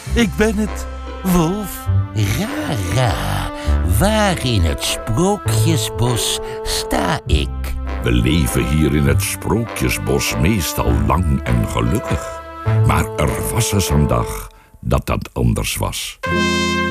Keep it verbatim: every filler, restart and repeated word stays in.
ik ben het, Wolf. Rara, waar in het Sprookjesbos sta ik? We leven hier in het Sprookjesbos meestal lang en gelukkig. Maar er was eens een dag dat dat anders was.